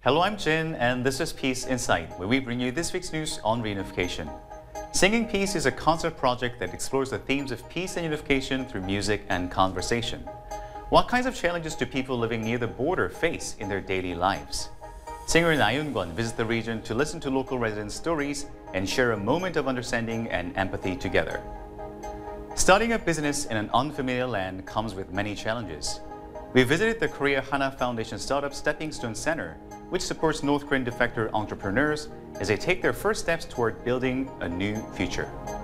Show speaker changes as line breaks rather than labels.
Hello, I'm Jin, and this is Peace Insight, where we bring you this week's news on reunification. Singing Peace is a concert project that explores the themes of peace and unification through music and conversation. What kinds of challenges do people living near the border face in their daily lives? Singer Na Yoon-kwon visits the region to listen to local residents' stories and share a moment of understanding and empathy together. Starting a business in an unfamiliar land comes with many challenges. We visited the Korea Hana Foundation startup Stepping Stone Center, which supports North Korean defector entrepreneurs as they take their first steps toward building a new future.